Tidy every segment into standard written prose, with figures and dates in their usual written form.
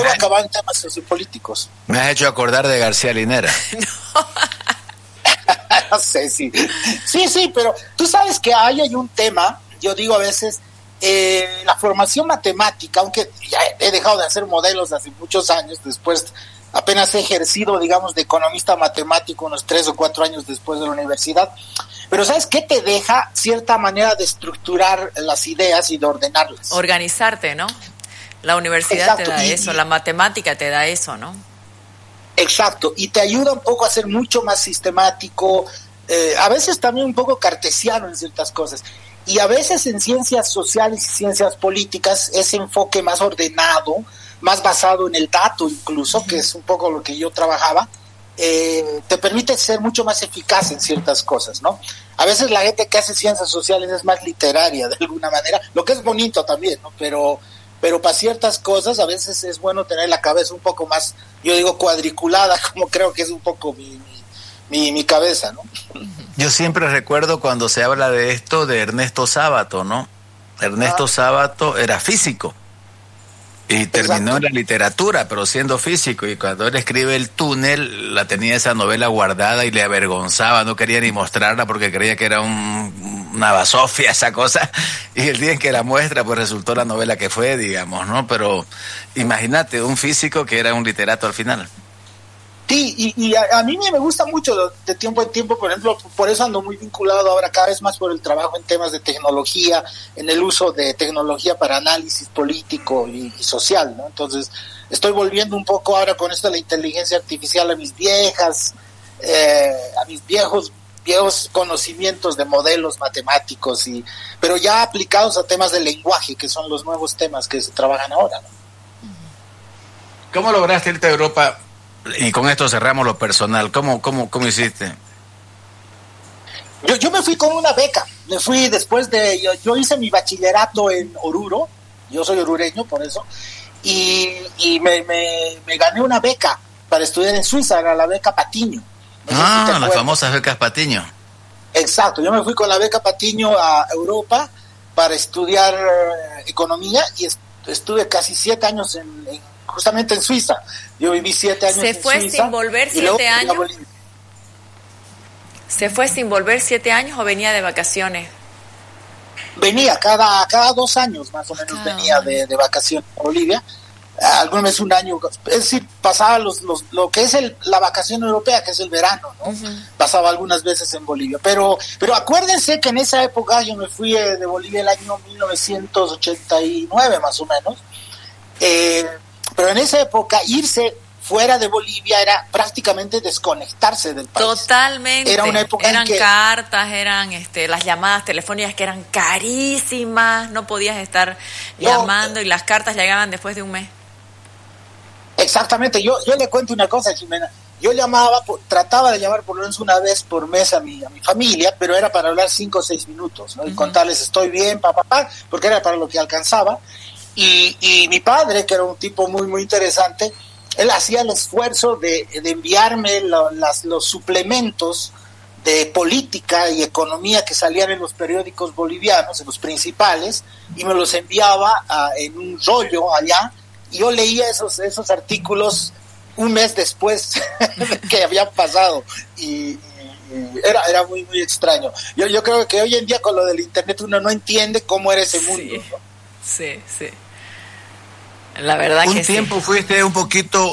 luego acababa en temas sociopolíticos. Me has hecho acordar de García Linera. No sé, sí, pero tú sabes que hay un tema, yo digo a veces, la formación matemática, aunque ya he dejado de hacer modelos hace muchos años, después apenas he ejercido, digamos, de economista matemático unos 3 o 4 años después de la universidad, pero ¿sabes qué te deja? Cierta manera de estructurar las ideas y de ordenarlas. Organizarte, ¿no? La universidad Exacto. Te da eso, la matemática te da eso, ¿no? Exacto, y te ayuda un poco a ser mucho más sistemático, a veces también un poco cartesiano en ciertas cosas, y a veces en ciencias sociales y ciencias políticas ese enfoque más ordenado, más basado en el dato incluso, que es un poco lo que yo trabajaba, te permite ser mucho más eficaz en ciertas cosas, ¿no? A veces la gente que hace ciencias sociales es más literaria de alguna manera, lo que es bonito también, ¿no? Pero para ciertas cosas a veces es bueno tener la cabeza un poco más, yo digo cuadriculada, como creo que es un poco mi cabeza, ¿no? Yo siempre recuerdo cuando se habla de esto de Ernesto Sábato, ¿no? Ernesto Sábato era físico y terminó en la literatura, pero siendo físico, y cuando él escribe El túnel, la tenía esa novela guardada y le avergonzaba, no quería ni mostrarla porque creía que era una basofia esa cosa, y el día en que la muestra pues resultó la novela que fue, digamos, ¿no? Pero imagínate, un físico que era un literato al final. Sí, y a mí me gusta mucho de tiempo en tiempo, por ejemplo, por eso ando muy vinculado ahora cada vez más por el trabajo en temas de tecnología, en el uso de tecnología para análisis político y social, ¿no? Entonces, estoy volviendo un poco ahora con esto de la inteligencia artificial a mis viejos conocimientos de modelos matemáticos, pero ya aplicados a temas de lenguaje, que son los nuevos temas que se trabajan ahora, ¿no? ¿Cómo lograste irte a Europa? Y con esto cerramos lo personal. ¿Cómo hiciste? Yo me fui con una beca. Me fui después de... Yo hice mi bachillerato en Oruro. Yo soy orureño, por eso. Y me gané una beca para estudiar en Suiza. Era la beca Patiño. Las famosas becas Patiño. Exacto. Yo me fui con la beca Patiño a Europa para estudiar economía y estuve casi 7 años justamente en Suiza. Yo viví 7 años en Suiza. ¿Se fue sin volver 7 años? ¿Se fue sin volver 7 años o venía de vacaciones? Venía cada 2 años más o menos, venía de vacaciones a Bolivia. Alguna vez un año, es decir, pasaba lo que es la vacación europea, que es el verano, ¿no? Uh-huh. Pasaba algunas veces en Bolivia. Pero acuérdense que en esa época yo me fui de Bolivia el año 1989 más o menos. Pero en esa época irse fuera de Bolivia era prácticamente desconectarse del país. Totalmente. Era una época eran cartas, eran las llamadas telefónicas que eran carísimas, no podías estar llamando y las cartas llegaban después de un mes. Exactamente. Yo le cuento una cosa, Jimena. Yo trataba de llamar por lo menos una vez por mes a mi familia, pero era para hablar 5 o 6 minutos, ¿no? Y contarles estoy bien, porque era para lo que alcanzaba. Y mi padre, que era un tipo muy, muy interesante, él hacía el esfuerzo de enviarme los suplementos de política y economía que salían en los periódicos bolivianos, en los principales, y me los enviaba en un rollo allá, y yo leía esos artículos un mes después que habían pasado, y era muy, muy extraño. Yo creo que hoy en día con lo del internet uno no entiende cómo era ese mundo, ¿no? Sí. La verdad que un tiempo fuiste un poquito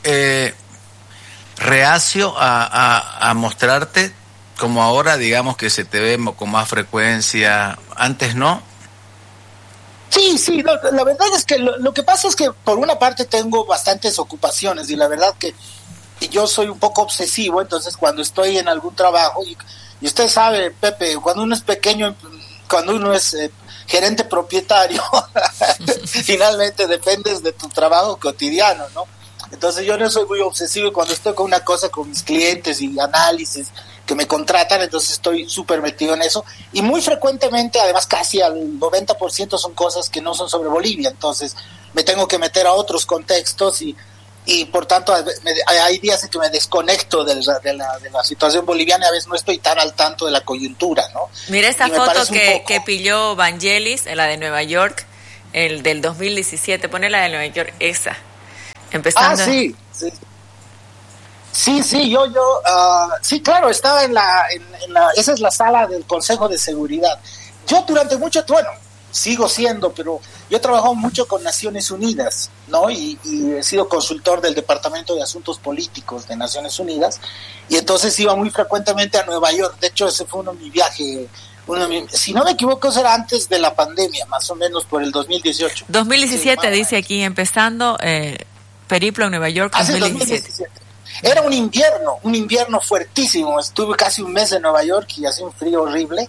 reacio a mostrarte, como ahora, digamos que se te ve con más frecuencia. Antes no. Sí, la verdad es que lo que pasa es que por una parte tengo bastantes ocupaciones y la verdad que yo soy un poco obsesivo, entonces cuando estoy en algún trabajo, y usted sabe, Pepe, cuando uno es pequeño, cuando uno es gerente propietario, finalmente dependes de tu trabajo cotidiano, ¿no? Entonces yo no soy muy obsesivo y cuando estoy con una cosa con mis clientes y análisis que me contratan, entonces estoy súper metido en eso. Y muy frecuentemente, además casi al 90% son cosas que no son sobre Bolivia, entonces me tengo que meter a otros contextos y por tanto hay días en que me desconecto de la situación boliviana y a veces no estoy tan al tanto de la coyuntura, ¿no? Mira esta foto que pilló Vangelis, la de Nueva York, el del 2017, pone la de Nueva York, esa. empezando. Sí, sí. Sí, sí, claro, estaba en la, esa es la sala del Consejo de Seguridad. Yo durante bueno, sigo siendo, pero yo he trabajado mucho con Naciones Unidas, ¿no? Y he sido consultor del Departamento de Asuntos Políticos de Naciones Unidas, y entonces iba muy frecuentemente a Nueva York. De hecho, ese fue uno de mis viajes, si no me equivoco, eso era antes de la pandemia, más o menos por el 2018. 2017 sí, dice aquí, empezando periplo en Nueva York, 2017. Era un invierno fuertísimo. Estuve casi un mes en Nueva York y hacía un frío horrible.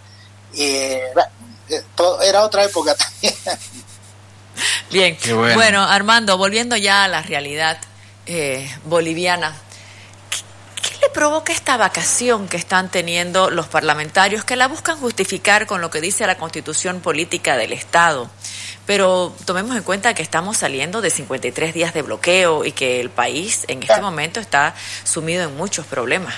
Era otra época también. Bien, bueno, Armando, volviendo ya a la realidad boliviana, ¿qué le provoca esta vacación que están teniendo los parlamentarios, que la buscan justificar con lo que dice la Constitución Política del Estado? Pero tomemos en cuenta que estamos saliendo de 53 días de bloqueo y que el país en este momento está sumido en muchos problemas.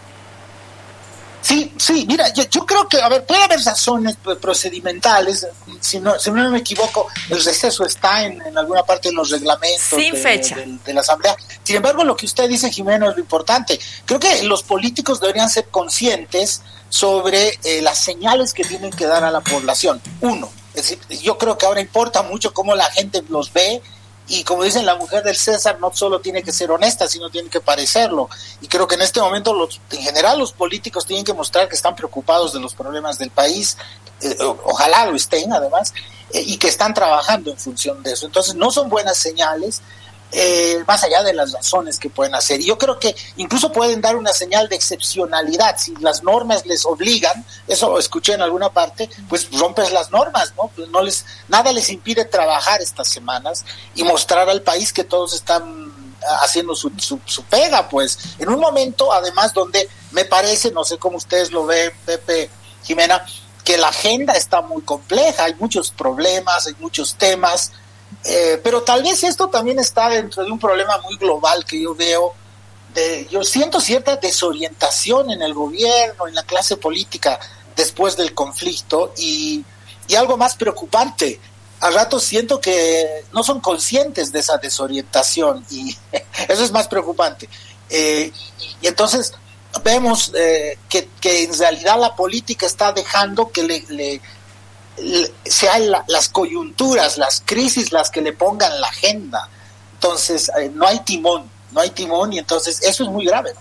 Sí, mira, yo creo que, a ver, puede haber razones procedimentales. Si no me equivoco, el receso está en alguna parte de los reglamentos sin fecha de la Asamblea. Sin embargo, lo que usted dice, Jimena, es lo importante. Creo que los políticos deberían ser conscientes sobre las señales que tienen que dar a la población. Uno, es decir, yo creo que ahora importa mucho cómo la gente los ve, y como dicen, la mujer del César no solo tiene que ser honesta, sino tiene que parecerlo. Y creo que en este momento, en general, los políticos tienen que mostrar que están preocupados de los problemas del país, ojalá lo estén además, y que están trabajando en función de eso. Entonces no son buenas señales, más allá de las razones que pueden hacer. Y yo creo que incluso pueden dar una señal de excepcionalidad. Si las normas les obligan, eso lo escuché en alguna parte, pues rompes las normas, ¿no? Pues nada les impide trabajar estas semanas y mostrar al país que todos están haciendo su pega, pues, en un momento además donde me parece, no sé cómo ustedes lo ven, Pepe, Jimena, que la agenda está muy compleja, hay muchos problemas, hay muchos temas. Pero tal vez esto también está dentro de un problema muy global que yo veo. Yo siento cierta desorientación en el gobierno, en la clase política después del conflicto, y algo más preocupante, a ratos siento que no son conscientes de esa desorientación, y eso es más preocupante. Y entonces vemos que en realidad la política está dejando que sean las coyunturas, las crisis las que le pongan la agenda. Entonces no hay timón, y entonces eso es muy grave, ¿no?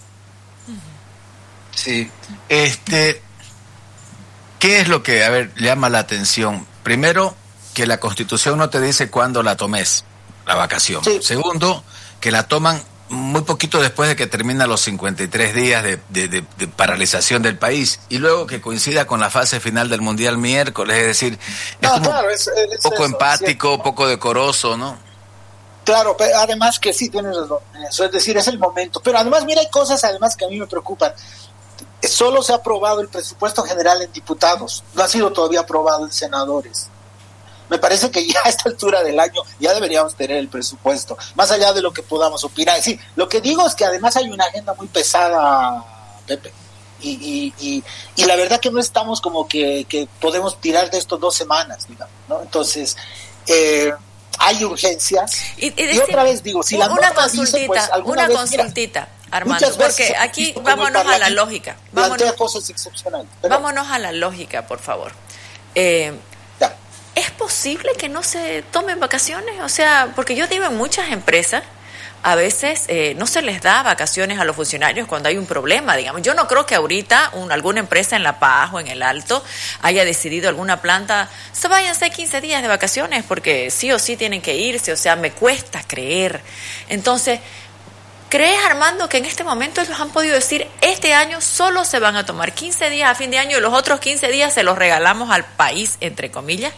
Sí. ¿Qué es lo que, llama la atención? Primero, que la Constitución no te dice cuándo la tomes, la vacación. Sí. Segundo, que la toman muy poquito después de que terminan los 53 días de paralización del país, y luego que coincida con la fase final del Mundial miércoles, es decir, es poco empático, poco decoroso, ¿no? Claro, pero además que sí tienes razón, eso es decir, es el momento, pero además mira, hay cosas además que a mí me preocupan. Solo se ha aprobado el presupuesto general en diputados, no ha sido todavía aprobado en senadores. Me parece que ya a esta altura del año ya deberíamos tener el presupuesto, más allá de lo que podamos opinar. Es decir, lo que digo es que además hay una agenda muy pesada, Pepe, y la verdad que no estamos como que podemos tirar de esto 2 semanas, digamos, ¿no? Entonces, hay urgencias. Y otra vez digo, si la una consultita, dice, pues, alguna vez, consultita, Armando, porque aquí vámonos a la lógica. Cosas excepcionales. Vámonos a la lógica, por favor. ¿Es posible que no se tomen vacaciones? O sea, porque yo digo, en muchas empresas a veces no se les da vacaciones a los funcionarios cuando hay un problema, digamos. Yo no creo que ahorita alguna empresa en La Paz o en el Alto haya decidido, alguna planta, se váyanse 15 días de vacaciones porque sí o sí tienen que irse. O sea, me cuesta creer. Entonces, ¿crees, Armando, que en este momento ellos han podido decir, este año solo se van a tomar 15 días a fin de año y los otros 15 días se los regalamos al país, entre comillas?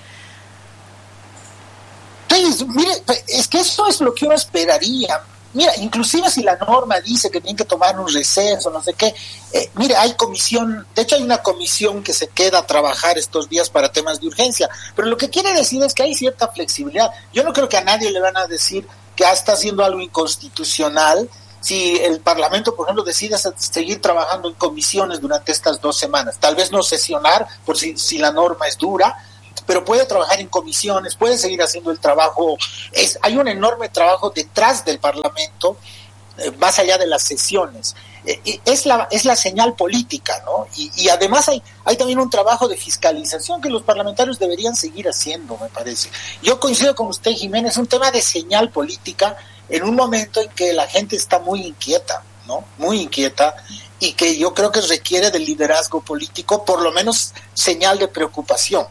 Sí, mire, es que eso es lo que uno esperaría. Mira, inclusive si la norma dice que tienen que tomar un receso, no sé qué, mire, hay comisión, de hecho hay una comisión que se queda a trabajar estos días para temas de urgencia, pero lo que quiere decir es que hay cierta flexibilidad. Yo no creo que a nadie le van a decir que está haciendo algo inconstitucional si el Parlamento, por ejemplo, decide seguir trabajando en comisiones durante estas 2 semanas, tal vez no sesionar por si la norma es dura, pero puede trabajar en comisiones, puede seguir haciendo el trabajo. Hay un enorme trabajo detrás del Parlamento, más allá de las sesiones. Es la señal política, ¿no? Y además hay también un trabajo de fiscalización que los parlamentarios deberían seguir haciendo, me parece. Yo coincido con usted, Jiménez, es un tema de señal política en un momento en que la gente está muy inquieta, ¿no? Muy inquieta, y que yo creo que requiere del liderazgo político, por lo menos señal de preocupación,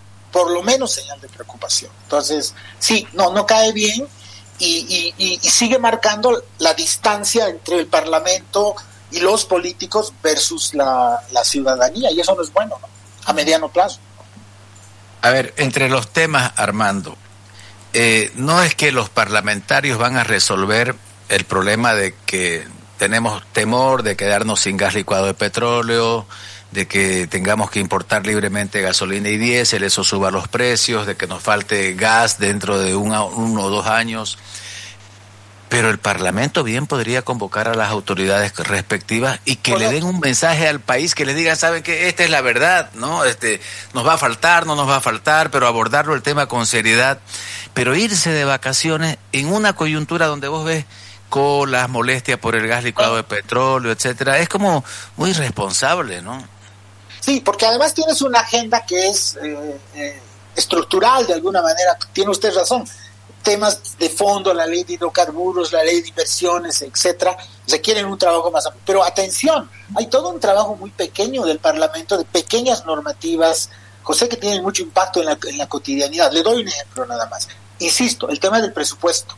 Entonces, sí, no cae bien y sigue marcando la distancia entre el Parlamento y los políticos versus la ciudadanía, y eso no es bueno, ¿no? A mediano plazo. A ver, entre los temas, Armando, no es que los parlamentarios van a resolver el problema de que tenemos temor de quedarnos sin gas licuado de petróleo, de que tengamos que importar libremente gasolina y diésel, eso suba los precios, de que nos falte gas dentro de 1 o 2 años. Pero el Parlamento bien podría convocar a las autoridades respectivas y que le den un mensaje al país, que le digan, saben que esta es la verdad, ¿no? Nos va a faltar, no nos va a faltar, pero abordarlo el tema con seriedad. Pero irse de vacaciones en una coyuntura donde vos ves colas, molestias por el gas licuado de petróleo, etcétera, es como muy irresponsable, ¿no? Sí, porque además tienes una agenda que es estructural de alguna manera, tiene usted razón. Temas de fondo, la ley de hidrocarburos, la ley de inversiones, etcétera, requieren un trabajo más amplio. Pero atención, hay todo un trabajo muy pequeño del Parlamento, de pequeñas normativas, José, que tienen mucho impacto en la cotidianidad. Le doy un ejemplo nada más. Insisto, el tema del presupuesto.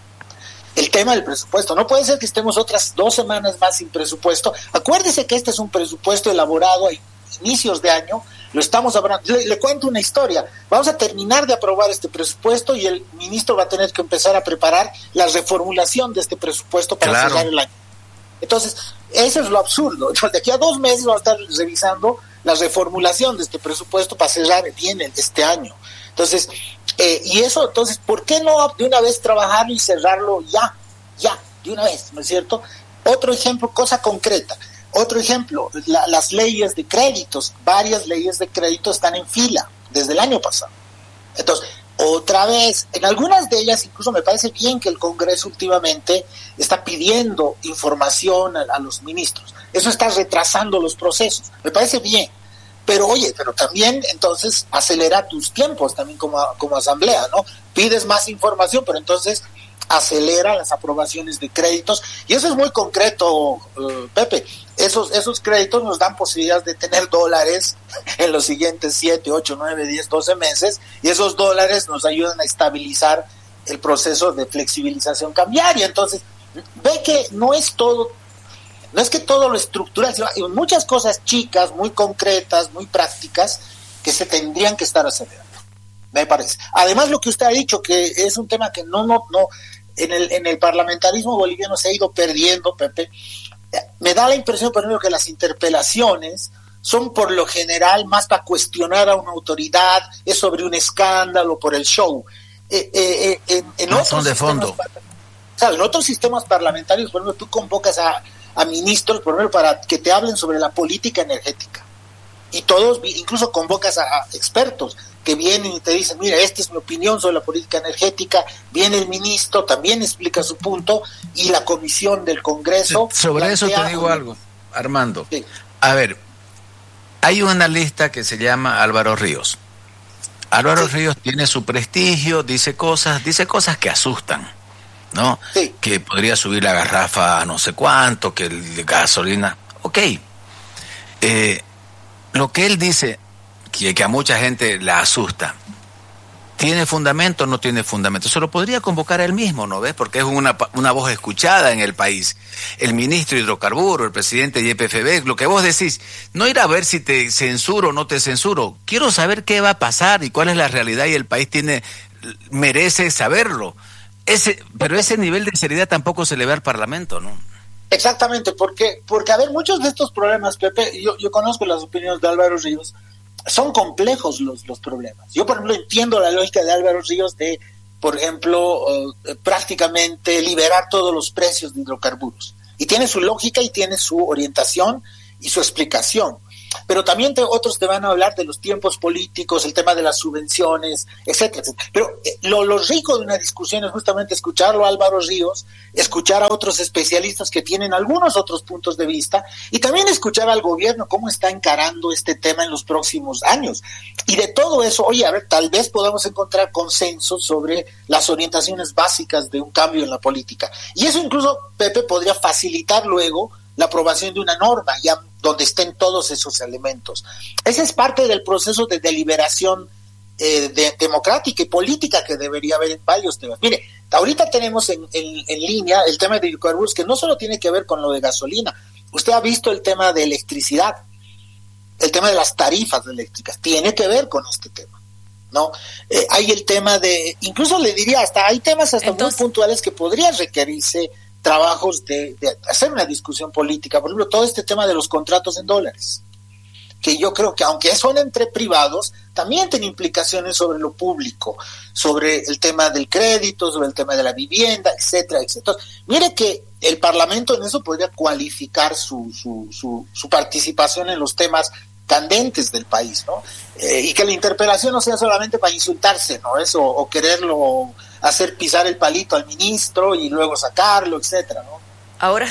No puede ser que estemos otras 2 semanas más sin presupuesto. Acuérdese que este es un presupuesto elaborado a inicios de año. Lo estamos hablando. Le cuento una historia. Vamos a terminar de aprobar este presupuesto y el ministro va a tener que empezar a preparar la reformulación de este presupuesto para cerrar el año. Entonces, eso es lo absurdo. De aquí a 2 meses vamos a estar revisando la reformulación de este presupuesto para cerrar bien este año. Entonces, entonces, ¿por qué no de una vez trabajarlo y cerrarlo ya, de una vez, ¿no es cierto? Otro ejemplo, cosa concreta. Otro ejemplo, las leyes de créditos, varias leyes de crédito están en fila desde el año pasado. Entonces, otra vez, en algunas de ellas incluso me parece bien que el Congreso últimamente está pidiendo información a los ministros. Eso está retrasando los procesos, me parece bien. Pero oye, pero también entonces acelera tus tiempos también como asamblea, ¿no? Pides más información, pero entonces acelera las aprobaciones de créditos, y eso es muy concreto, Pepe. Esos créditos nos dan posibilidades de tener dólares en los siguientes 7, 8, 9, 10, 12 meses, y esos dólares nos ayudan a estabilizar el proceso de flexibilización cambiaria. Entonces, ve que no es que todo lo estructural, sino hay muchas cosas chicas, muy concretas, muy prácticas, que se tendrían que estar acelerando, me parece. Además, lo que usted ha dicho, que es un tema que no en el parlamentarismo boliviano se ha ido perdiendo, Pepe. Me da la impresión, por ejemplo, que las interpelaciones son por lo general más para cuestionar a una autoridad, es sobre un escándalo, por el show. No son de fondo. En otros sistemas parlamentarios, por ejemplo, tú convocas a ministros, por ejemplo, para que te hablen sobre la política energética. Y todos, incluso convocas a expertos que vienen y te dicen, mira, esta es mi opinión sobre la política energética. Viene el ministro, también explica su punto, y la comisión del Congreso. Sobre eso te digo algo, Armando. Sí. A ver, hay un analista que se llama Álvaro Ríos. Álvaro Ríos tiene su prestigio, dice cosas que asustan, ¿no? Sí. Que podría subir la garrafa a no sé cuánto, que el gasolina. Ok. Lo que él dice, que a mucha gente la asusta, ¿tiene fundamento o no tiene fundamento? Se lo podría convocar a él mismo, ¿no ves? Porque es una voz escuchada en el país. El ministro de Hidrocarburos, el presidente de YPFB, lo que vos decís, no ir a ver si te censuro o no te censuro. Quiero saber qué va a pasar y cuál es la realidad, y el país merece saberlo. Pero ese nivel de seriedad tampoco se le ve al Parlamento, ¿no? Exactamente, porque a ver, muchos de estos problemas, Pepe, yo conozco las opiniones de Álvaro Ríos, son complejos los problemas. Yo, por ejemplo, entiendo la lógica de Álvaro Ríos de, por ejemplo, prácticamente liberar todos los precios de hidrocarburos. Y tiene su lógica y tiene su orientación y su explicación. pero también otros te van a hablar de los tiempos políticos, el tema de las subvenciones, etcétera, etcétera. Pero lo rico de una discusión es justamente escucharlo a Álvaro Ríos, escuchar a otros especialistas que tienen algunos otros puntos de vista y también escuchar al gobierno cómo está encarando este tema en los próximos años. Y de todo eso, oye, a ver, tal vez podamos encontrar consenso sobre las orientaciones básicas de un cambio en la política. Y eso incluso, Pepe, podría facilitar luego la aprobación de una norma, ya donde estén todos esos elementos. Ese es parte del proceso de deliberación democrática y política que debería haber en varios temas. Mire, ahorita tenemos en línea el tema de hidrocarburos, que no solo tiene que ver con lo de gasolina. Usted ha visto el tema de electricidad, el tema de las tarifas eléctricas, tiene que ver con este tema, ¿no? Hay el tema de, incluso le diría, hay temas hasta muy puntuales que podrían requerirse trabajos de hacer una discusión política. Por ejemplo, todo este tema de los contratos en dólares, que yo creo que aunque son entre privados, también tienen implicaciones sobre lo público, sobre el tema del crédito, sobre el tema de la vivienda, etcétera, etcétera. Mire que el Parlamento en eso podría cualificar su participación en los temas candentes del país, ¿no? Y que la interpelación no sea solamente para insultarse, ¿no? Eso, o quererlo hacer pisar el palito al ministro y luego sacarlo, etcétera, ¿no? Ahora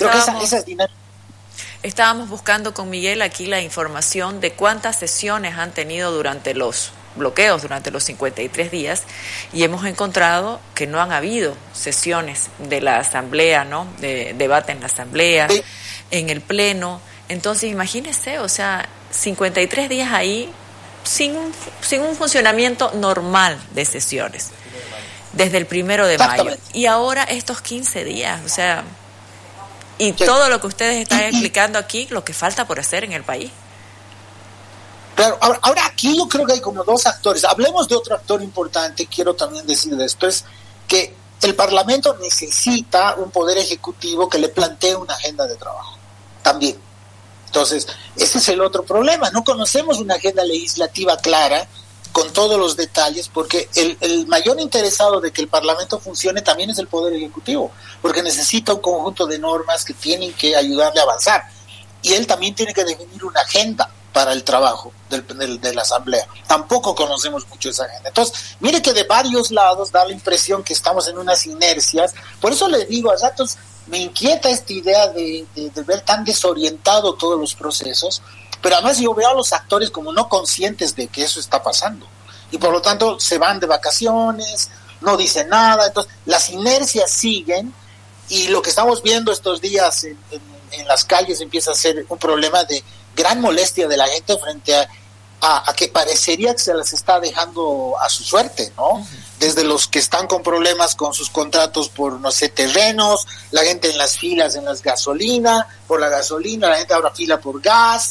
estábamos buscando con Miguel aquí la información de cuántas sesiones han tenido durante los bloqueos, durante los 53 días, y hemos encontrado que no han habido sesiones de la Asamblea, ¿no? De debate en la Asamblea, sí, en el Pleno. Entonces, imagínese, o sea, 53 días ahí sin un funcionamiento normal de sesiones, desde el 1 de mayo. Y ahora estos 15 días, o sea, y todo lo que ustedes están explicando aquí, lo que falta por hacer en el país. Claro, ahora aquí yo creo que hay como dos actores. Hablemos de otro actor importante, quiero también decir de esto, es que el Parlamento necesita un poder ejecutivo que le plantee una agenda de trabajo, también. Entonces, ese es el otro problema, no conocemos una agenda legislativa clara, con todos los detalles, porque el mayor interesado de que el Parlamento funcione también es el Poder Ejecutivo, porque necesita un conjunto de normas que tienen que ayudarle a avanzar, y él también tiene que definir una agenda para el trabajo de la Asamblea. Tampoco conocemos mucho esa agenda. Entonces, mire que de varios lados da la impresión que estamos en unas inercias. Por eso le digo, a ratos me inquieta esta idea de ver tan desorientado todos los procesos, pero además yo veo a los actores como no conscientes de que eso está pasando, y por lo tanto se van de vacaciones, no dicen nada. Entonces las inercias siguen, y lo que estamos viendo estos días en las calles empieza a ser un problema de gran molestia de la gente frente a que parecería que se las está dejando a su suerte, ¿no? Uh-huh. Desde los que están con problemas con sus contratos por, no sé, terrenos, la gente en las filas en las gasolina, por la gasolina, la gente ahora fila por gas,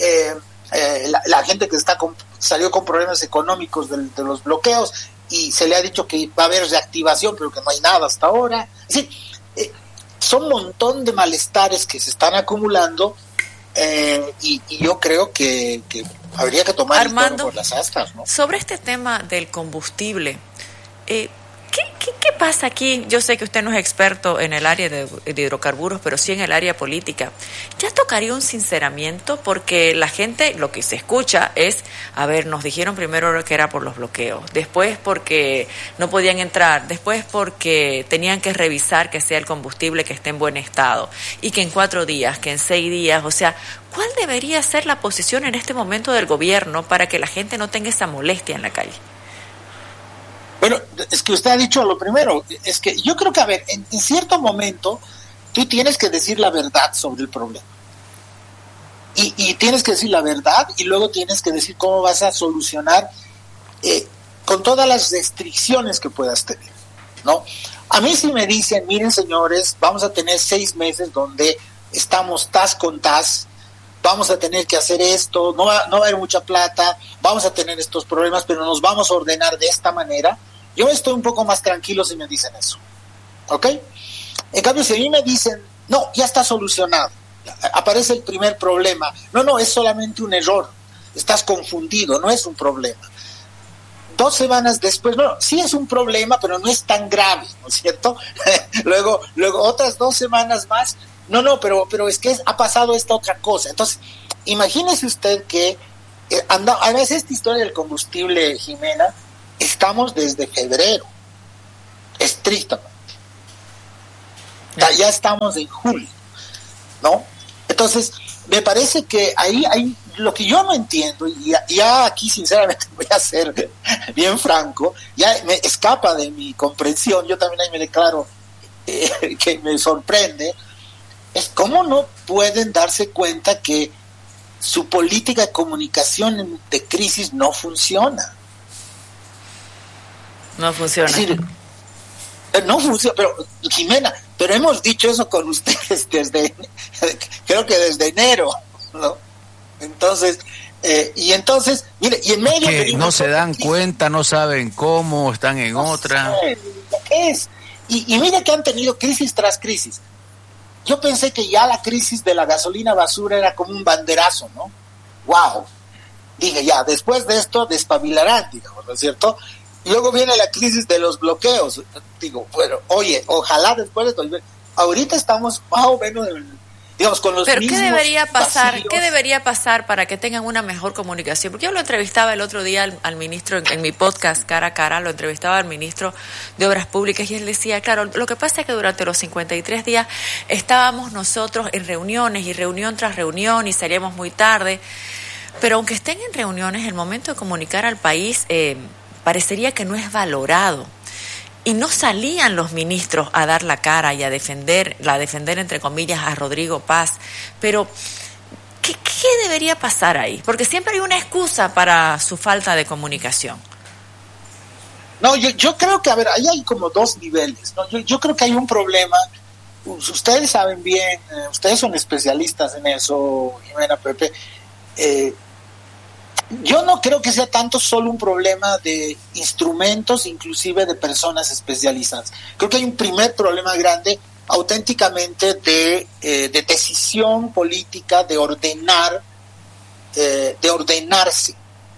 la gente que salió con problemas económicos de los bloqueos, y se le ha dicho que va a haber reactivación, pero que no hay nada hasta ahora. Sí, son un montón de malestares que se están acumulando, y yo creo que habría que tomar Armando, el toro por las astas, ¿no? Sobre este tema del combustible, ¿qué pasa aquí? Yo sé que usted no es experto en el área de hidrocarburos, pero sí en el área política. ¿Ya tocaría un sinceramiento? Porque la gente, lo que se escucha es, a ver, nos dijeron primero que era por los bloqueos, después porque no podían entrar, después porque tenían que revisar que sea el combustible que esté en buen estado, y que en 4 días, que en 6 días, o sea, ¿cuál debería ser la posición en este momento del gobierno para que la gente no tenga esa molestia en la calle? Bueno, es que usted ha dicho lo primero, es que yo creo que, a ver, en cierto momento tú tienes que decir la verdad sobre el problema. Y tienes que decir la verdad, y luego tienes que decir cómo vas a solucionar con todas las restricciones que puedas tener, ¿no? A mí si me dicen, miren señores, vamos a tener 6 meses donde estamos tas con tas, vamos a tener que hacer esto, no va a haber mucha plata, vamos a tener estos problemas, pero nos vamos a ordenar de esta manera, yo estoy un poco más tranquilo si me dicen eso, ¿ok? En cambio, si a mí me dicen, no, ya está solucionado, aparece el primer problema, no, es solamente un error, estás confundido, no es un problema. 2 semanas después, no, sí es un problema, pero no es tan grave, ¿no es cierto? luego otras 2 semanas más, pero es que ha pasado esta otra cosa. Entonces, imagínese usted que, además esta historia del combustible, Jimena, estamos desde febrero, estrictamente. Ya estamos en julio, ¿no? Entonces, me parece que ahí hay lo que yo no entiendo, y ya aquí sinceramente voy a ser bien franco, ya me escapa de mi comprensión, yo también ahí me declaro que me sorprende, es cómo no pueden darse cuenta que su política de comunicación de crisis no funciona. No funciona. Es decir, no funciona, pero Jimena, pero hemos dicho eso con ustedes creo que desde enero, ¿no? Entonces, mire, y en medio... Que no se dan cuenta, no saben cómo, están en otra. ¿Qué es? Y mire que han tenido crisis tras crisis. Yo pensé que ya la crisis de la gasolina basura era como un banderazo, ¿no? ¡Wow! Dije, ya, después de esto despabilarán, digamos, ¿no es cierto? Y luego viene la crisis de los bloqueos. Digo, bueno, oye, ojalá después de esto... Ahorita estamos más o menos... digamos, con los pero mismos ¿qué debería pasar? vacíos. ¿Qué debería pasar para que tengan una mejor comunicación? Porque yo lo entrevistaba el otro día al ministro en mi podcast Cara a Cara, lo entrevistaba al ministro de Obras Públicas y él decía, claro, lo que pasa es que durante los 53 días estábamos nosotros en reuniones y reunión tras reunión y salíamos muy tarde, pero aunque estén en reuniones, el momento de comunicar al país parecería que no es valorado. Y no salían los ministros a dar la cara y a defender entre comillas a Rodrigo Paz. Pero, ¿qué debería pasar ahí? Porque siempre hay una excusa para su falta de comunicación. No, yo creo que, a ver, ahí hay como 2 niveles, ¿no? Yo creo que hay un problema, ustedes saben bien, ustedes son especialistas en eso, Jimena, Pepe, yo no creo que sea tanto solo un problema de instrumentos, inclusive de personas especializadas. Creo que hay un primer problema grande, auténticamente, de decisión política, de ordenarse.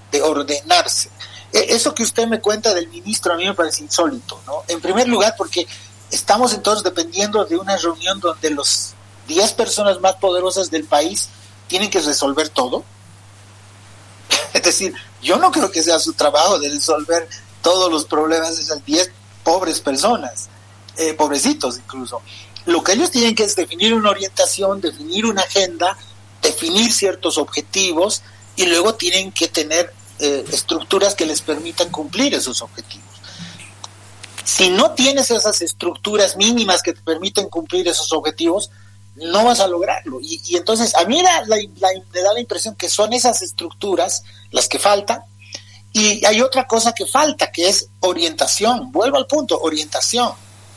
Eso que usted me cuenta del ministro a mí me parece insólito, ¿no? En primer lugar, porque estamos entonces dependiendo de una reunión donde los 10 personas más poderosas del país tienen que resolver todo. Es decir, yo no creo que sea su trabajo de resolver todos los problemas de esas 10 pobres personas, pobrecitos incluso. Lo que ellos tienen que es definir una orientación, definir una agenda, definir ciertos objetivos y luego tienen que tener estructuras que les permitan cumplir esos objetivos. Si no tienes esas estructuras mínimas que te permiten cumplir esos objetivos, no vas a lograrlo. Y entonces a mí me da la impresión que son esas estructuras las que faltan, y hay otra cosa que falta, que es orientación. Vuelvo al punto, orientación,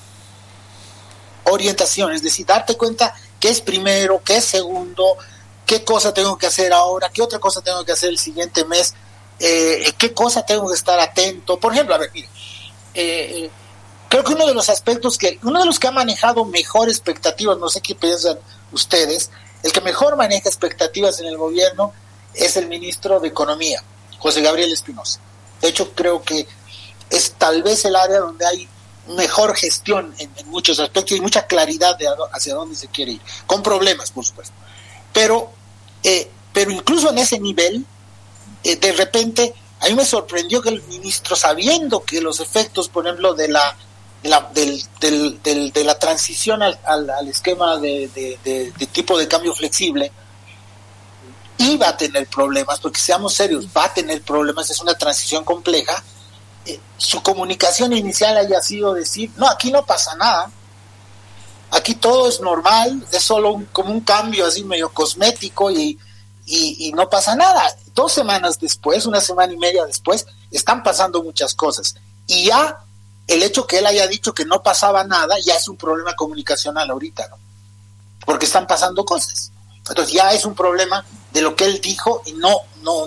es decir, darte cuenta qué es primero, qué es segundo, qué cosa tengo que hacer ahora, qué otra cosa tengo que hacer el siguiente mes, qué cosa tengo que estar atento. Por ejemplo, a ver, mire, creo que uno de los que ha manejado mejor expectativas, no sé qué piensan ustedes, el que mejor maneja expectativas en el gobierno es el ministro de Economía, José Gabriel Espinosa. De hecho, creo que es tal vez el área donde hay mejor gestión en muchos aspectos y mucha claridad de hacia dónde se quiere ir, con problemas, por supuesto. Pero incluso en ese nivel, de repente, a mí me sorprendió que el ministro, sabiendo que los efectos, por ejemplo, de la transición al esquema de tipo de cambio flexible, iba a tener problemas, porque seamos serios, va a tener problemas, es una transición compleja. Su comunicación inicial haya sido decir, no, aquí no pasa nada, aquí todo es normal, es solo como un cambio así medio cosmético y no pasa nada. 2 semanas después, 1 semana y media después, están pasando muchas cosas, y ya el hecho que él haya dicho que no pasaba nada ya es un problema comunicacional ahorita, ¿no? Porque están pasando cosas. Entonces ya es un problema de lo que él dijo y no,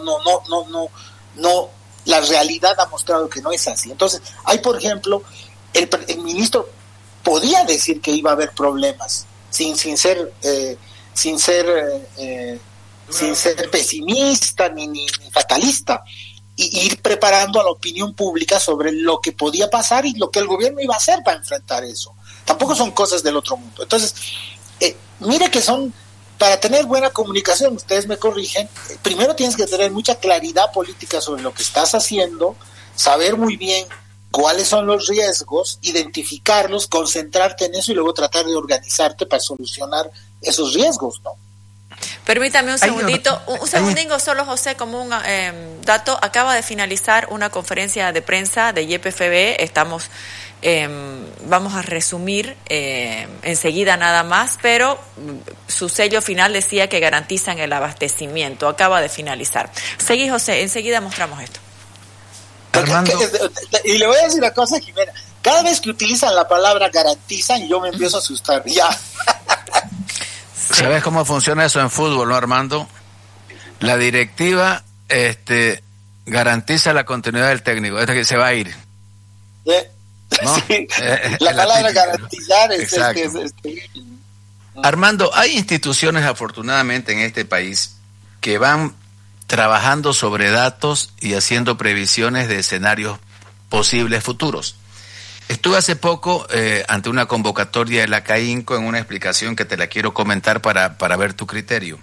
la realidad ha mostrado que no es así. Entonces, hay, por ejemplo, el ministro podía decir que iba a haber problemas sin ser pesimista ni fatalista. y ir preparando a la opinión pública sobre lo que podía pasar y lo que el gobierno iba a hacer para enfrentar eso. Tampoco son cosas del otro mundo. Entonces, mire que son, para tener buena comunicación, ustedes me corrigen, primero tienes que tener mucha claridad política sobre lo que estás haciendo, saber muy bien cuáles son los riesgos, identificarlos, concentrarte en eso y luego tratar de organizarte para solucionar esos riesgos, ¿no? Permítame un segundito, un segundingo solo, José, como un dato. Acaba de finalizar una conferencia de prensa de YPFB. Vamos a resumir enseguida nada más, pero su sello final decía que garantizan el abastecimiento. Acaba de finalizar. Seguí, José, enseguida mostramos esto. Armando. Y le voy a decir una cosa, Jimena. Cada vez que utilizan la palabra garantizan, yo me empiezo a asustar. Ya. ¿Sabes cómo funciona eso en fútbol, no, Armando? La directiva garantiza la continuidad del técnico, es que se va a ir. ¿No? Sí, la palabra garantizar es Armando, hay instituciones afortunadamente en este país que van trabajando sobre datos y haciendo previsiones de escenarios posibles futuros. Estuve hace poco ante una convocatoria de la CAINCO en una explicación que te la quiero comentar para ver tu criterio.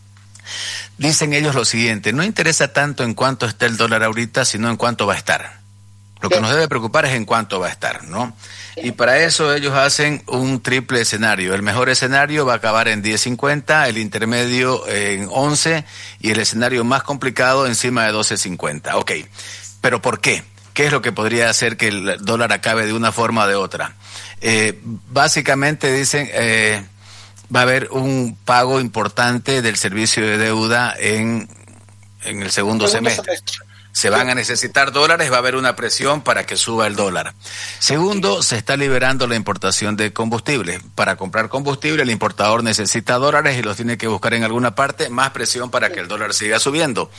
Dicen ellos lo siguiente: no interesa tanto en cuánto está el dólar ahorita, sino en cuánto va a estar. Lo que nos debe preocupar es en cuánto va a estar, ¿no? Y para eso ellos hacen un triple escenario. El mejor escenario va a acabar en 10.50, el intermedio en 11 y el escenario más complicado encima de 12.50. Ok, ¿pero por qué? ¿Qué es lo que podría hacer que el dólar acabe de una forma o de otra? Básicamente dicen, va a haber un pago importante del servicio de deuda en el segundo semestre. Se van a necesitar dólares, va a haber una presión para que suba el dólar. Segundo, se está liberando la importación de combustible. Para comprar combustible, el importador necesita dólares y los tiene que buscar en alguna parte, más presión para que el dólar siga subiendo.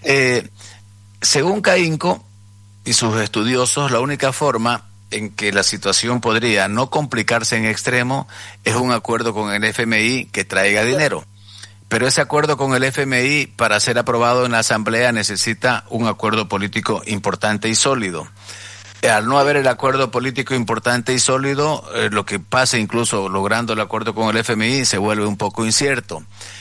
Según CAINCO y sus estudiosos, la única forma en que la situación podría no complicarse en extremo es un acuerdo con el FMI que traiga dinero. Pero ese acuerdo con el FMI, para ser aprobado en la Asamblea, necesita un acuerdo político importante y sólido. Al no haber el acuerdo político importante y sólido, lo que pase incluso logrando el acuerdo con el FMI se vuelve un poco incierto.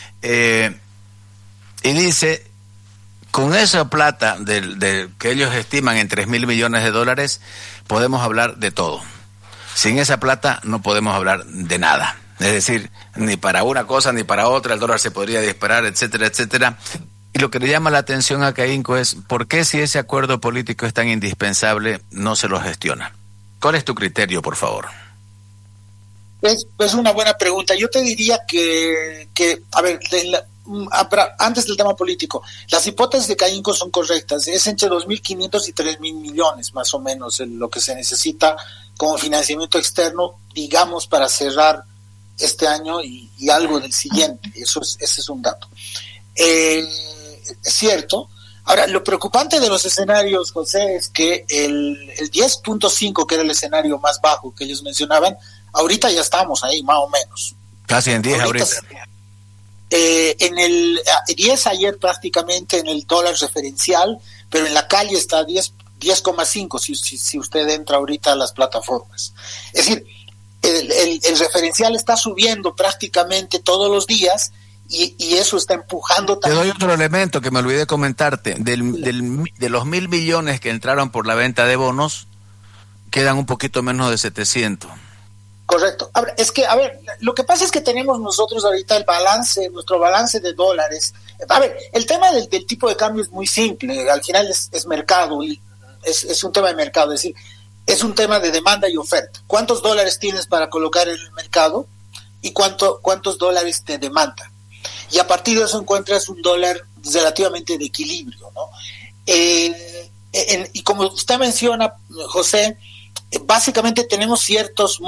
Y dice, con esa plata que ellos estiman en 3.000 millones de dólares, podemos hablar de todo. Sin esa plata no podemos hablar de nada. Es decir, ni para una cosa ni para otra, el dólar se podría disparar, etcétera, etcétera. Y lo que le llama la atención a CAINCO es, ¿por qué si ese acuerdo político es tan indispensable no se lo gestiona? ¿Cuál es tu criterio, por favor? Es una buena pregunta. Yo te diría que a ver, antes del tema político, las hipótesis de CAINCO son correctas. Es entre 2.500 y 3.000 millones, más o menos, lo que se necesita como financiamiento externo, digamos, para cerrar este año y algo del siguiente. Ese es un dato. Es cierto. Ahora, lo preocupante de los escenarios, José, es que el 10.5, que era el escenario más bajo que ellos mencionaban, ahorita ya estamos ahí, más o menos. Casi en 10 ahorita. En el 10 ayer prácticamente en el dólar referencial, pero en la calle está 10,5 si usted entra ahorita a las plataformas. Es decir, el referencial está subiendo prácticamente todos los días y eso está empujando también. Te doy otro elemento que me olvidé comentarte. De los 1.000 millones que entraron por la venta de bonos, quedan un poquito menos de 700. Correcto. Es que, a ver, lo que pasa es que tenemos nosotros ahorita nuestro balance de dólares. A ver, el tema del tipo de cambio es muy simple. Al final es mercado, y es un tema de mercado. Es decir, es un tema de demanda y oferta. ¿Cuántos dólares tienes para colocar en el mercado y cuántos dólares te demanda? Y a partir de eso encuentras un dólar relativamente de equilibrio, ¿no? Y como usted menciona, José, básicamente tenemos ciertas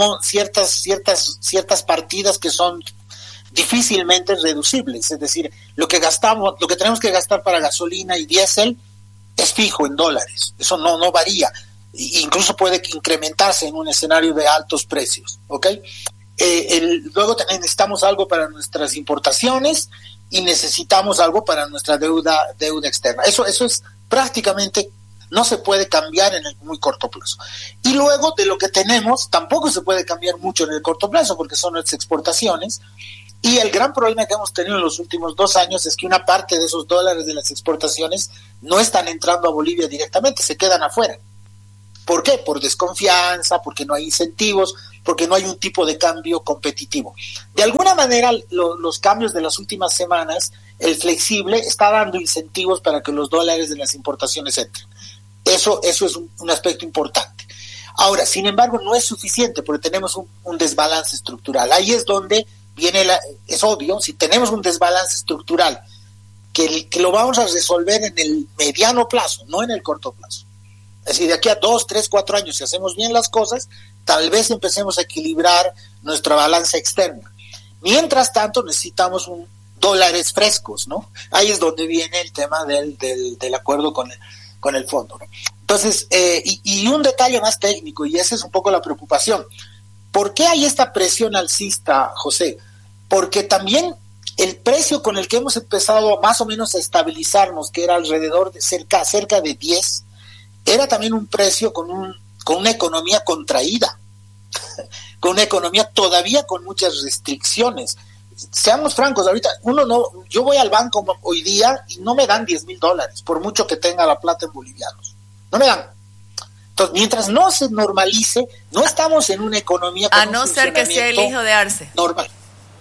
partidas que son difícilmente reducibles. Es decir, lo que tenemos que gastar para gasolina y diésel es fijo en dólares. Eso no varía. Incluso puede incrementarse en un escenario de altos precios, ¿ok? Luego también necesitamos algo para nuestras importaciones y necesitamos algo para nuestra deuda externa. Eso es prácticamente no se puede cambiar en el muy corto plazo. Y luego de lo que tenemos, tampoco se puede cambiar mucho en el corto plazo, porque son nuestras exportaciones. Y el gran problema que hemos tenido en los últimos 2 años es que una parte de esos dólares de las exportaciones no están entrando a Bolivia directamente, se quedan afuera. ¿Por qué? Por desconfianza, porque no hay incentivos, porque no hay un tipo de cambio competitivo. De alguna manera, los cambios de las últimas semanas, el flexible está dando incentivos para que los dólares de las importaciones entren. Eso es un aspecto importante. Ahora, sin embargo, no es suficiente porque tenemos un desbalance estructural. Ahí es donde viene es obvio, si tenemos un desbalance estructural, que lo vamos a resolver en el mediano plazo, no en el corto plazo. Es decir, de aquí a 2, 3, 4 años, si hacemos bien las cosas, tal vez empecemos a equilibrar nuestra balanza externa. Mientras tanto, necesitamos dólares frescos, ¿no? Ahí es donde viene el tema del acuerdo con el fondo, ¿no? Entonces, y un detalle más técnico, y esa es un poco la preocupación. ¿Por qué hay esta presión alcista, José? Porque también el precio con el que hemos empezado más o menos a estabilizarnos, que era alrededor de cerca de 10, era también un precio con una economía contraída, con una economía todavía con muchas restricciones. Seamos francos, ahorita yo voy al banco hoy día y no me dan $10,000, por mucho que tenga la plata en bolivianos. No me dan. Entonces, mientras no se normalice, no estamos en una economía con a no ser que sea el hijo de Arce. Normal.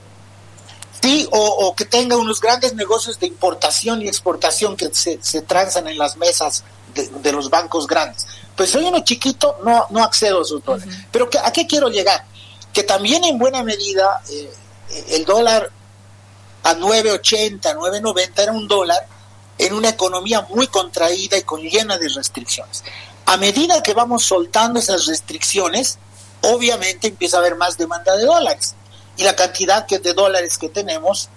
Sí, o que tenga unos grandes negocios de importación y exportación que se transan en las mesas de los bancos grandes. Pues soy uno chiquito, no accedo a esos dólares. Uh-huh. Pero ¿a qué quiero llegar? Que también en buena medida el dólar a 9.80, 9.90 era un dólar en una economía muy contraída y llena de restricciones. A medida que vamos soltando esas restricciones, obviamente empieza a haber más demanda de dólares. Y la cantidad de dólares que tenemos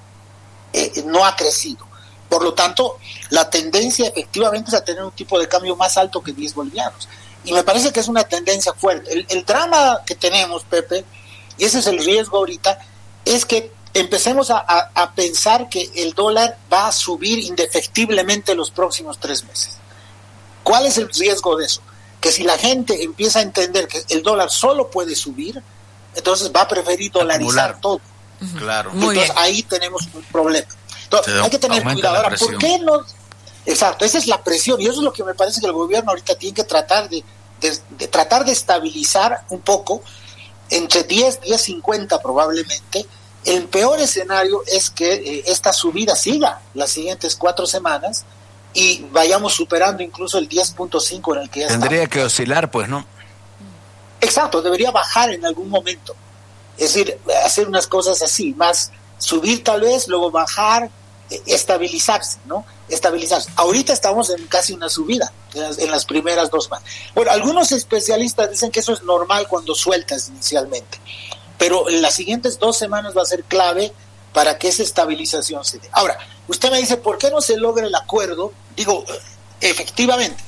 no ha crecido. Por lo tanto, la tendencia efectivamente es a tener un tipo de cambio más alto que 10 bolivianos. Y me parece que es una tendencia fuerte. El drama que tenemos, Pepe, y ese es el riesgo ahorita, es que empecemos a pensar que el dólar va a subir indefectiblemente los próximos 3 meses. ¿Cuál es el riesgo de eso? Que si la gente empieza a entender que el dólar solo puede subir, entonces va a preferir dolarizar todo. Claro. Entonces ahí tenemos un problema. Entonces, hay que tener cuidado. Ahora, ¿por qué no? Exacto, esa es la presión y eso es lo que me parece que el gobierno ahorita tiene que tratar de tratar de estabilizar un poco entre 10.50 probablemente. El peor escenario es que esta subida siga las siguientes 4 semanas y vayamos superando incluso el 10.5 en el que ya tendría que oscilar, pues, ¿no? Exacto, debería bajar en algún momento. Es decir, hacer unas cosas así, más subir tal vez, luego bajar, estabilizarse, ¿no? Estabilizarse. Ahorita estamos en casi una subida, en las primeras 2 semanas. Bueno, algunos especialistas dicen que eso es normal cuando sueltas inicialmente, pero en las siguientes 2 semanas va a ser clave para que esa estabilización se dé. Ahora, usted me dice, ¿por qué no se logra el acuerdo? Digo, efectivamente.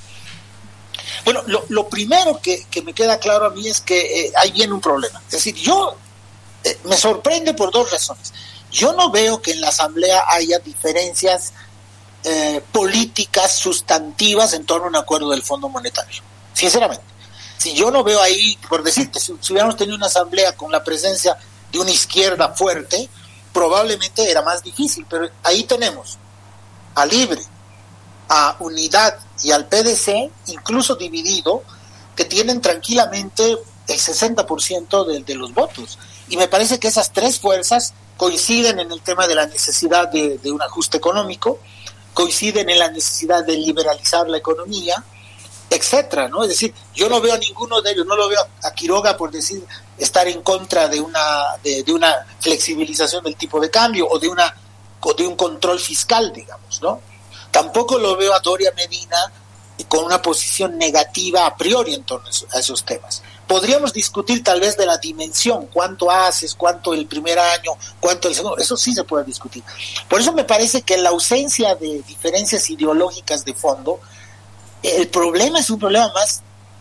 Bueno, lo primero que me queda claro a mí es que ahí viene un problema. Es decir, me sorprende por 2 razones. Yo no veo que en la Asamblea haya diferencias políticas sustantivas en torno a un acuerdo del Fondo Monetario. Sinceramente. Si yo no veo ahí, por decirte, si hubiéramos tenido una Asamblea con la presencia de una izquierda fuerte, probablemente era más difícil, pero ahí tenemos a Libre, a Unidad y al PDC, incluso dividido, que tienen tranquilamente el 60% de los votos. Y me parece que esas 3 fuerzas coinciden en el tema de la necesidad de un ajuste económico, coinciden en la necesidad de liberalizar la economía, etcétera, ¿no? Es decir, yo no veo a ninguno de ellos, no lo veo a Quiroga por decir estar en contra de una flexibilización del tipo de cambio o de un control fiscal, digamos, ¿no? Tampoco lo veo a Doria Medina con una posición negativa a priori en torno a esos temas. Podríamos discutir tal vez de la dimensión, cuánto haces, cuánto el primer año, cuánto el segundo, eso sí se puede discutir. Por eso me parece que en la ausencia de diferencias ideológicas de fondo, el problema es un problema más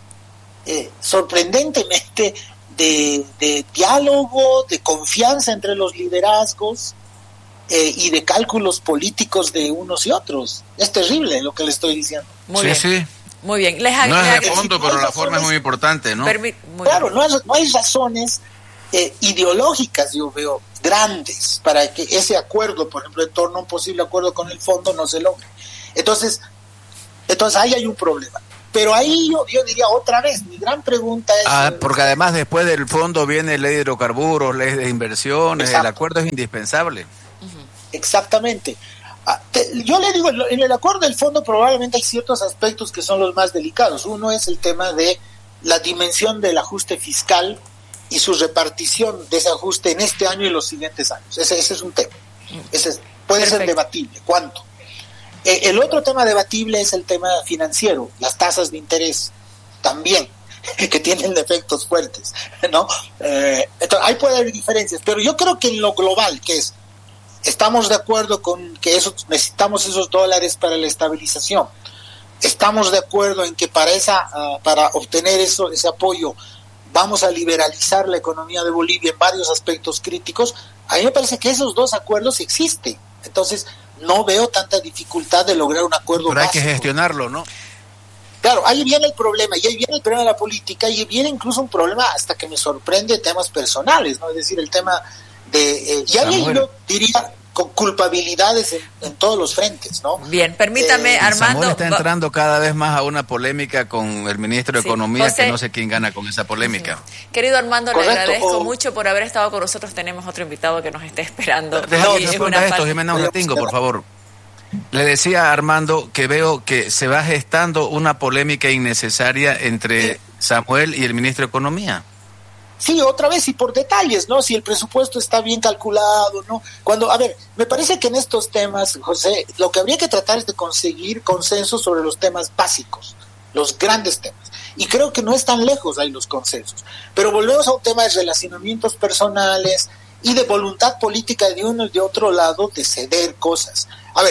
sorprendentemente de diálogo, de confianza entre los liderazgos, y de cálculos políticos de unos y otros. Es terrible lo que le estoy diciendo. Muy bien. Sí. Muy bien. No es el fondo, pero la forma es muy importante, ¿no? Claro, no hay razones ideológicas, yo veo, grandes para que ese acuerdo, por ejemplo, en torno a un posible acuerdo con el fondo, no se logre. Entonces ahí hay un problema. Pero ahí yo diría otra vez, mi gran pregunta es... porque además después del fondo viene ley de hidrocarburos, ley de inversiones, exacto. El acuerdo es indispensable. Exactamente. Yo le digo, en el acuerdo del fondo probablemente hay ciertos aspectos que son los más delicados. Uno es el tema de la dimensión del ajuste fiscal y su repartición de ese ajuste en este año y los siguientes años. Ese es un tema. Puede ser debatible. ¿Cuánto? El otro tema debatible es el tema financiero, las tasas de interés también, que tienen efectos fuertes, ¿no? Entonces, ahí puede haber diferencias, pero yo creo que en lo global, que es, estamos de acuerdo con que necesitamos esos dólares para la estabilización, estamos de acuerdo en que para obtener ese apoyo vamos a liberalizar la economía de Bolivia en varios aspectos críticos. A mí me parece que esos dos acuerdos existen, entonces no veo tanta dificultad de lograr un acuerdo pero básico. Hay que gestionarlo, ¿no? Claro, ahí viene el problema, y ahí viene el problema de la política, y viene incluso un problema hasta que me sorprende temas personales, ¿no? Es decir, el tema de... y ahí yo diría con culpabilidades en todos los frentes, ¿no? Bien, permítame, Armando... Samuel está entrando cada vez más a una polémica con el ministro de Economía, José, que no sé quién gana con esa polémica. Querido Armando, le agradezco mucho por haber estado con nosotros. Tenemos otro invitado que nos está esperando. Jimena Uratingo, por favor. Le decía a Armando que veo que se va gestando una polémica innecesaria entre Samuel y el ministro de Economía. Sí, otra vez, y por detalles, ¿no? Si el presupuesto está bien calculado, ¿no? Me parece que en estos temas, José, lo que habría que tratar es de conseguir consensos sobre los temas básicos, los grandes temas. Y creo que no están lejos ahí los consensos. Pero volvemos a un tema de relacionamientos personales y de voluntad política de uno y de otro lado de ceder cosas.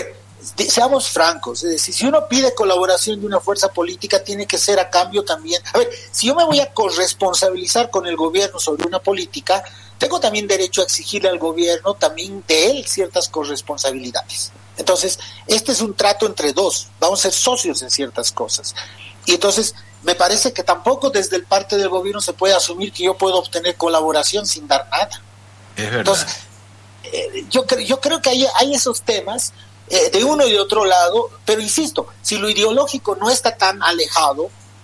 Seamos francos, es decir, si uno pide colaboración de una fuerza política, tiene que ser a cambio también. Si yo me voy a corresponsabilizar con el gobierno sobre una política, tengo también derecho a exigirle al gobierno también de él ciertas corresponsabilidades. Entonces, este es un trato entre dos, vamos a ser socios en ciertas cosas. Y entonces, me parece que tampoco desde el parte del gobierno se puede asumir que yo puedo obtener colaboración sin dar nada. Es verdad. Entonces, yo creo que hay esos temas de uno y de otro lado, pero insisto, si lo ideológico no está tan alejado,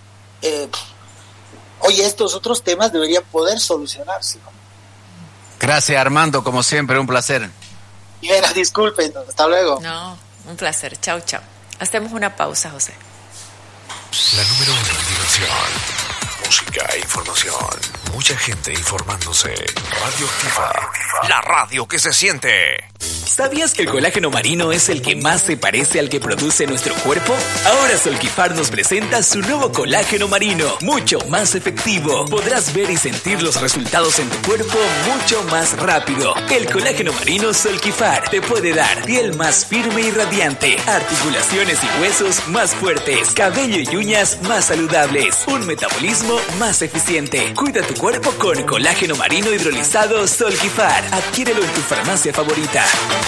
estos otros temas deberían poder solucionarse, ¿no? Gracias, Armando, como siempre, un placer. Bien, disculpen, hasta luego. No, un placer, chau. Hacemos una pausa, José. La número 1 en diversión, música e información. Mucha gente informándose. Radio Activa, la radio que se siente. ¿Sabías que el colágeno marino es el que más se parece al que produce nuestro cuerpo? Ahora Solquifar nos presenta su nuevo colágeno marino, mucho más efectivo. Podrás ver y sentir los resultados en tu cuerpo mucho más rápido. El colágeno marino Solquifar te puede dar piel más firme y radiante, articulaciones y huesos más fuertes, cabello y uñas más saludables, un metabolismo más eficiente. Cuida tu cuerpo con colágeno marino hidrolizado Solquifar. Adquiérelo en tu farmacia favorita.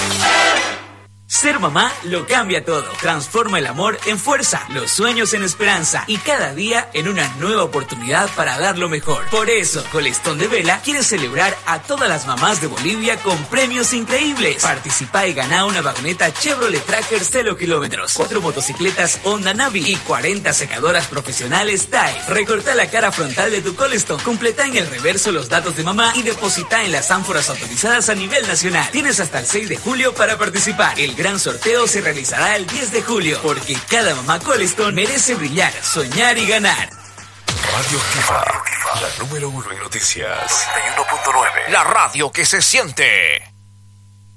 Ser mamá lo cambia todo. Transforma el amor en fuerza, los sueños en esperanza y cada día en una nueva oportunidad para dar lo mejor. Por eso, Colestón de Vela quiere celebrar a todas las mamás de Bolivia con premios increíbles. Participa y gana una vagoneta Chevrolet Tracker 0 kilómetros, 4 motocicletas Honda Navi y 40 secadoras profesionales Tide. Recorta la cara frontal de tu Colestón, completa en el reverso los datos de mamá y deposita en las ánforas autorizadas a nivel nacional. Tienes hasta el 6 de julio para participar. El gran sorteo se realizará el 10 de julio, porque cada mamá Colestón merece brillar, soñar y ganar. Radio Activa, la número 1 en noticias. 91.9. La radio que se siente.